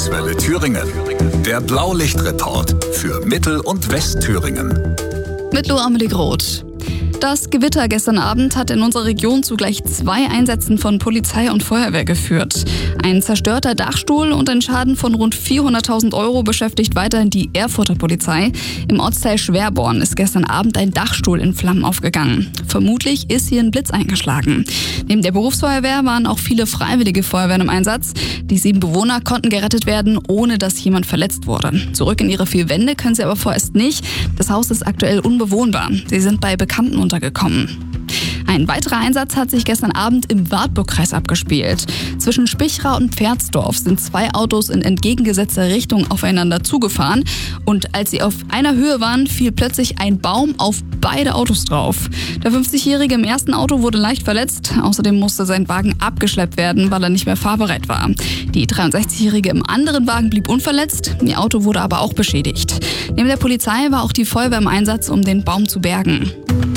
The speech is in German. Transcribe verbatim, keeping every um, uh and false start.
Kurzwelle Thüringen. Der Blaulichtreport für Mittel- und Westthüringen. Mit Lo Amelie Groth. Das Gewitter gestern Abend hat in unserer Region zu gleich zwei Einsätzen von Polizei und Feuerwehr geführt. Ein zerstörter Dachstuhl und ein Schaden von rund vierhunderttausend Euro beschäftigt weiterhin die Erfurter Polizei. Im Ortsteil Schwerborn ist gestern Abend ein Dachstuhl in Flammen aufgegangen. Vermutlich ist hier ein Blitz eingeschlagen. Neben der Berufsfeuerwehr waren auch viele freiwillige Feuerwehren im Einsatz. Die sieben Bewohner konnten gerettet werden, ohne dass jemand verletzt wurde. Zurück in ihre vier Wände können sie aber vorerst nicht. Das Haus ist aktuell unbewohnbar. Sie sind bei Bekannten untergekommen. Ein weiterer Einsatz hat sich gestern Abend im Wartburgkreis abgespielt. Zwischen Spichra und Pferdsdorf sind zwei Autos in entgegengesetzter Richtung aufeinander zugefahren. Und als sie auf einer Höhe waren, fiel plötzlich ein Baum auf beide Autos drauf. Der fünfzigjährige im ersten Auto wurde leicht verletzt. Außerdem musste sein Wagen abgeschleppt werden, weil er nicht mehr fahrbereit war. Die dreiundsechzigjährige im anderen Wagen blieb unverletzt. Ihr Auto wurde aber auch beschädigt. Neben der Polizei war auch die Feuerwehr im Einsatz, um den Baum zu bergen.